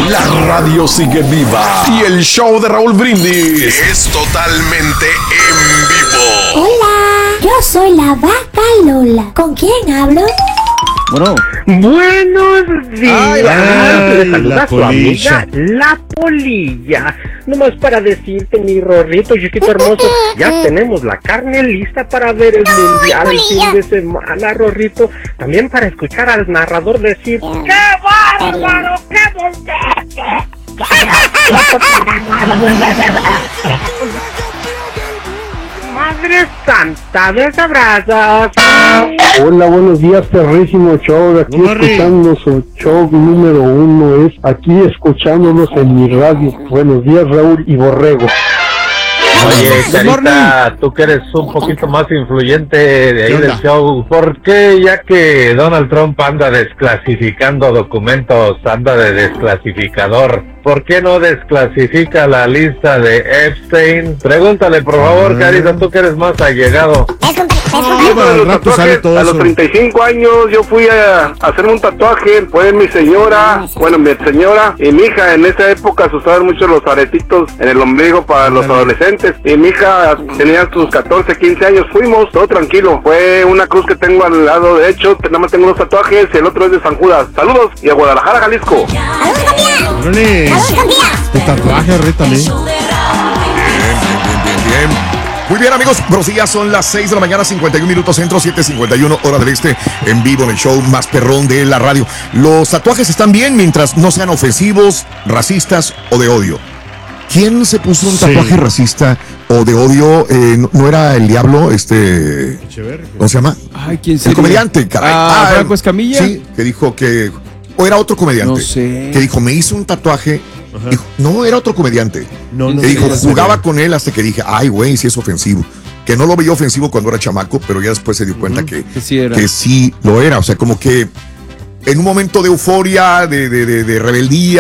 La radio sigue viva y el show de Raúl Brindis es totalmente en vivo. Hola, yo soy la vaca Lola. ¿Con quién hablo? Bueno. Buenos días. Ay, saluda la a su polilla. amiga, la polilla. Nomás para decirte, mi Rorrito, chiquito hermoso, ya tenemos la carne lista para ver el mundial el fin de semana, Rorrito. También para escuchar al narrador decir, ¡qué bárbaro! ¡Qué bombete! Madre Santa, desabrazas. Hola, buenos días, perrísimo show. Aquí escuchando su show número 1. Es aquí escuchándonos en mi radio. Buenos días, Raúl y Borrego. Oye, Carita, tú que eres un poquito más influyente de ahí del show, ¿por qué ya que Donald Trump anda desclasificando documentos, anda de desclasificador, ¿por qué no desclasifica la lista de Epstein? Pregúntale, por favor, Carita, tú que eres más allegado. A los 35 años yo fui a hacerme un tatuaje. Fue mi señora, mi señora y mi hija. En esa época se usaban mucho los aretitos en el ombligo para los adolescentes. Y mi hija tenía sus 14, 15 años. Fuimos, todo tranquilo. Fue una cruz que tengo al lado derecho. Nada más tengo unos tatuajes y el otro es de San Judas. Saludos y a Guadalajara, Jalisco. Tu tatuaje, Rita, Bien. Muy bien, amigos, pero sí, ya son las 6 de la mañana, 51 minutos centro, 7:51 hora del este, en vivo en el show más perrón de la radio. Los tatuajes están bien mientras no sean ofensivos, racistas o de odio. ¿Quién se puso un tatuaje racista o de odio? ¿No era el diablo, ¿cómo se llama? Ay, ¿quién sería? El comediante, caray. Franco Escamilla. Sí, que dijo que... O era otro comediante. No sé. Que dijo, me hizo un tatuaje. Dijo, no, era otro comediante. No que dijo, sé. jugaba con él hasta que dije, ay, güey, sí es ofensivo. Que no lo veía ofensivo cuando era chamaco, pero ya después se dio cuenta que sí lo era. O sea, como que en un momento de euforia, de rebeldía,